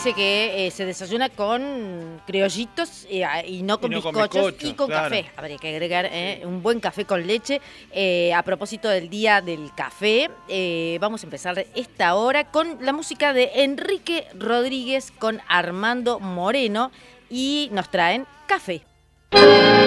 dice que se desayuna con criollitos y no con bizcochos y con café. Habría que agregar un buen café con leche. A propósito del Día del Café, vamos a empezar esta hora con la música de Enrique Rodríguez con Armando Moreno y nos traen Café.